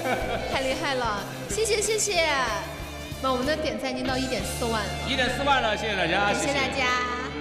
太厉害了，谢谢谢谢。那我们的点赞已经到1.4万了 ，1.4万了，谢谢大家， 谢谢大家。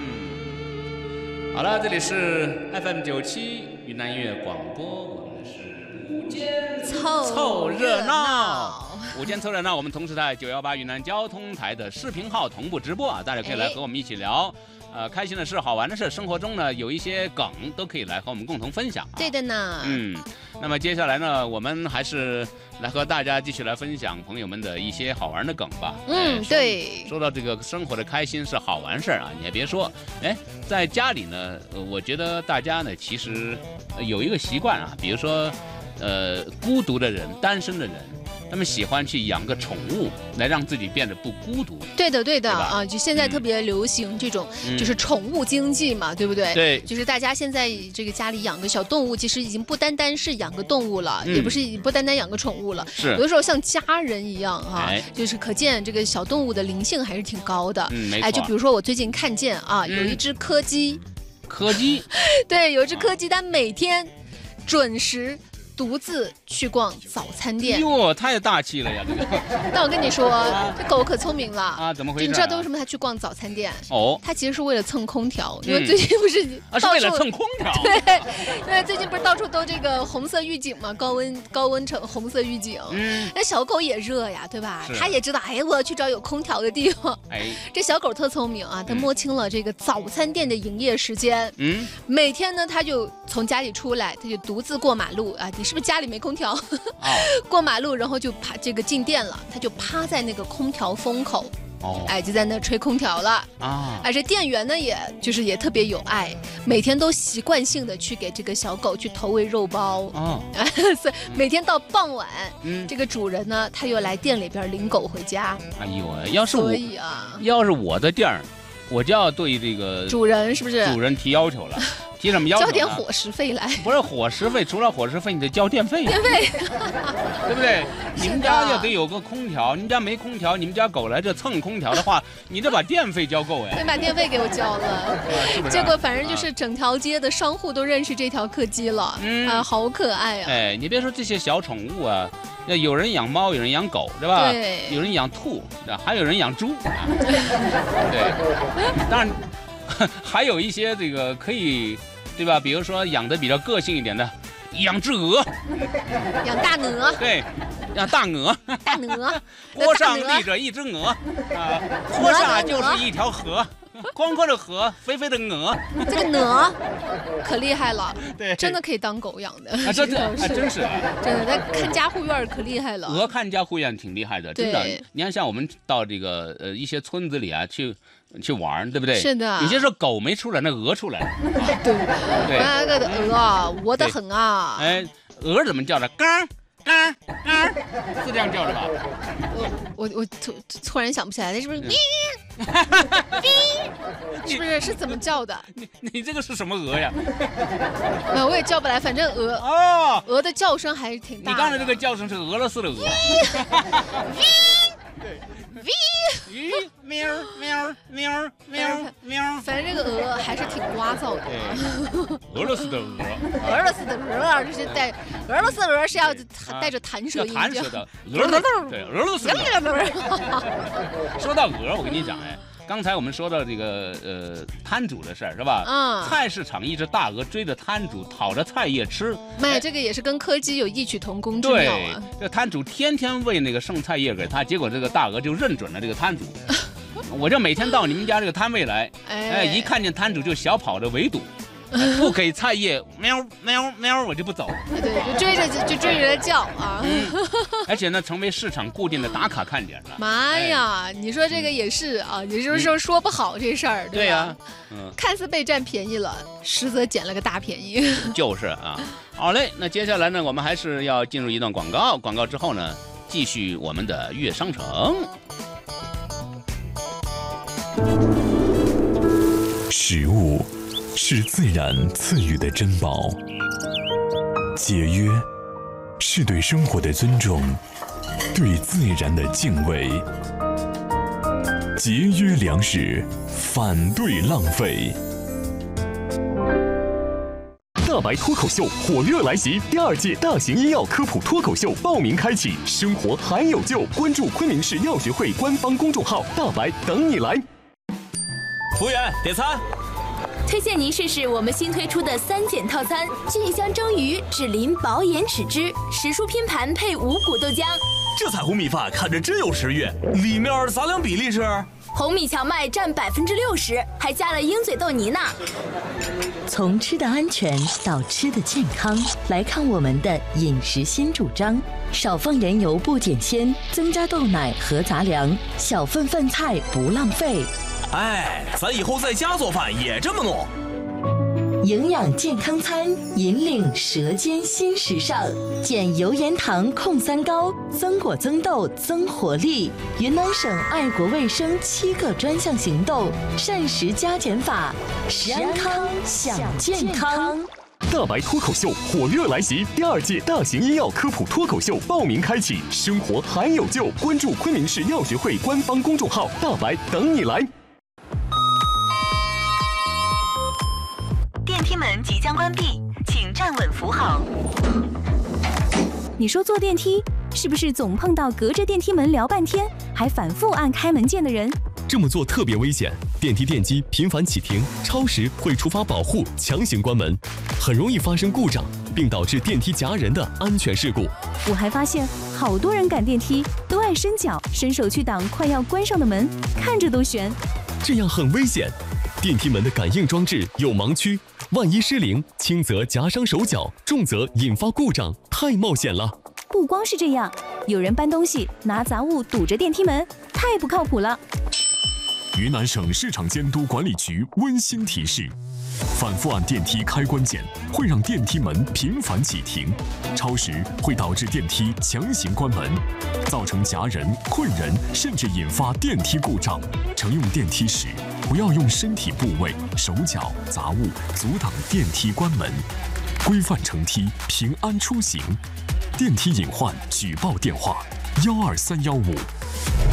好了，这里是 FM97云南音乐广播，我们是午间凑热闹。午间凑热闹，我们同时在918云南交通台的视频号同步直播啊，大家可以来和我们一起聊。开心的事、好玩的事，生活中呢有一些梗都可以来和我们共同分享。 对的呢。 那么接下来呢，我们还是来和大家继续来分享朋友们的一些好玩的梗吧。 对。 说到这个生活的开心是好玩事儿啊，你还别说，在家里呢，我觉得大家呢其实有一个习惯啊，比如说，孤独的人、单身的人。他们喜欢去养个宠物，来让自己变得不孤独。 对的啊，就现在特别流行这种，就是宠物经济嘛，对不对？ 对， 就是大家现在这个家里养个小动物，其实已经不单单是养个动物了，也不单单养个宠物了， 是有的时候像家人一样啊，就是可见这个小动物的灵性还是挺高的。 没错。 就比如说我最近看见啊，有一只柯基，对，有一只柯基，它每天准时独自去逛早餐店。 哟，太大气了呀！这个。 但我跟你说，这狗可聪明了啊！怎么回事？ 你知道为什么它去逛早餐店？它其实是为了蹭空调，因为最近不是是为了蹭空调。 对，因为最近不是到处都这个红色预警嘛，高温橙红色预警。那小狗也热呀，对吧？它也知道，我要去找有空调的地方。这小狗特聪明啊，它摸清了这个早餐店的营业时间。每天呢，它就从家里出来，它就独自过马路啊。你是不是家里没空调？过马路，然后就进店了，他就趴在那个空调风口，就在那吹空调了啊！这店员呢，也特别有爱，每天都习惯性的去给这个小狗去投喂肉包所以每天到傍晚，这个主人呢，他又来店里边领狗回家。 哎呦，要是我的店儿，我就要对这个主人是不是？ 主人提要求了。提什么要求？ 交点伙食费来。 不是伙食费，除了伙食费，你得交电费。 电费， 对不对？你们家要得有个空调，你们家没空调，你们家狗来这蹭空调的话，你得把电费交够得把电费给我交了。 是不是？ 结果反正就是整条街的商户都认识这条柯基了。好可爱啊！ 你别说这些小宠物啊，有人养猫，有人养狗，对吧？ 对。 有人养兔，还有人养猪。对。当然。还有一些这个可以，对吧？比如说养的比较个性一点的，养只鹅， 养大鹅， 对，养大鹅， 大鹅， 锅上立着一只鹅，锅下就是一条河，宽宽的河，肥肥的鹅， 这个鹅可厉害了， 对， 真的可以当狗养的， 真是， 真的，它看家护院可厉害了， 鹅看家护院挺厉害的，真的。你看，像我们到这个一些村子里啊去玩，对不对？ 是的， 有些时候狗没出来，那鹅出来了。 对，那个鹅啊，窝得很啊。 鹅怎么叫的？嘎嘎嘎，是这样叫的吧？ 我突然想不起来，那是不是？是不是怎么叫的？ 你这个是什么鹅呀？ 我也叫不来，反正鹅的叫声还是挺大的。 你刚才这个叫声是俄罗斯的鹅。喵喵喵喵喵， 反正这个鹅还是挺聒噪的。 俄罗斯的鹅， 俄罗斯的鹅就是俄罗斯鹅是要带着弹舌音， 弹舌的。对，俄罗斯鹅。说到鹅，我跟你讲，刚才我们说到这个摊主的事儿是吧？菜市场一只大鹅追着摊主讨着菜叶吃， 这个也是跟柯基有异曲同工之妙啊。 这摊主天天喂那个剩菜叶给他，结果这个大鹅就认准了这个摊主。我就每天到你们家这个摊位来，一看见摊主就小跑着围堵。不给菜叶，喵喵喵，我就不走。 对，就追着叫啊！ 而且呢，成为市场固定的打卡看点了。 妈呀，你说这个也是啊，也就是说不好这事儿， 对呀， 看似被占便宜了，实则捡了个大便宜。 就是啊，好嘞，那接下来呢，我们还是要进入一段广告，广告之后呢，继续我们的悦商城。 食物是自然赐予的珍宝，节约是对生活的尊重，对自然的敬畏。节约粮食，反对浪费。 乐大白脱口秀火热来袭，第2届大型医药科普脱口秀报名开启，生活还有救，关注昆明市药学会官方公众号，大白等你来。 服务员，点餐。 推荐您试试我们新推出的3减套餐：菌香蒸鱼、脂淋薄盐豉汁、时蔬拼盘配五谷豆浆。 这彩虹米饭看着真有食欲，里面杂粮比例是？ 红米荞麦占60%，还加了鹰嘴豆泥呢。 从吃的安全到吃的健康，来看我们的饮食新主张：少放盐油不减鲜，增加豆奶和杂粮，小份饭菜不浪费。 哎，咱以后在家做饭也这么弄。 营养健康餐，引领舌尖新时尚，减油盐糖控3高，增果增豆增活力。云南省爱国卫生7个专项行动，膳食加减法，食安康享健康。 大白脱口秀火热来袭，第2届大型医药科普脱口秀报名开启，生活还有救，关注昆明市药学会官方公众号，大白等你来。 电梯门即将关闭，请站稳扶好。 你说坐电梯是不是总碰到隔着电梯门聊半天，还反复按开门键的人？ 这么做特别危险，电梯电机频繁启停，超时会触发保护，强行关门，很容易发生故障，并导致电梯夹人的安全事故。 我还发现好多人赶电梯都爱伸脚伸手去挡快要关上的门，看着都悬。 这样很危险，电梯门的感应装置有盲区，万一失灵，轻则夹伤手脚，重则引发故障，太冒险了。 不光是这样，有人搬东西拿杂物堵着电梯门，太不靠谱了。 云南省市场监督管理局温馨提示：反复按电梯开关键会让电梯门频繁启停，超时会导致电梯强行关门，造成夹人、困人，甚至引发电梯故障。乘用电梯时，不要用身体部位、手脚、杂物阻挡电梯关门，规范乘梯，平安出行。电梯隐患举报电话：12315。